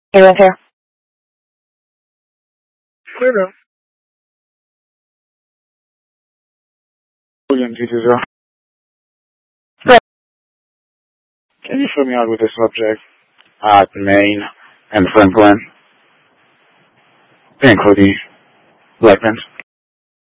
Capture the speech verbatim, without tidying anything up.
Hey, right here. Clear now. William G two zero. Right. Can you fill me out with the subject at Maine and Franklin, including Blackman?